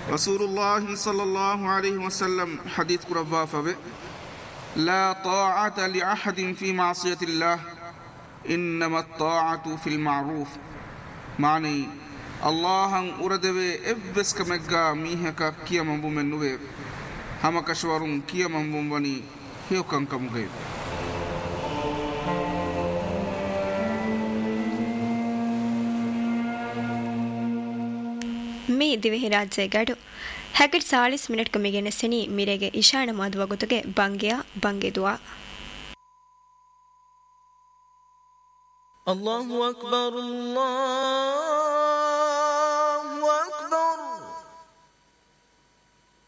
رسول الله صلى الله عليه وسلم حديث قربا فبه لا طاعة لأحد في معصية الله إنما الطاعة في المعروف معني الله أردوه إبس كمجا ميهكا كيا منبو منوه هما كشوارون كيا منبو وني هيو كان كمغي ಮೀ ದಿವಿಹಿ ರಾಜ್ಯ ಗಡು ಹ್ಯಾಕೆಟ್ 40 ಮಿನಿಟ್ ಕಮಿಗೆ ನೆಸೆನಿ ಮಿರೆಗೆ ಇಶಾಣ ಮಾದುವ ಗೊತಗೆ ಬಂಗೆ ದುವಾ الله أكبر الله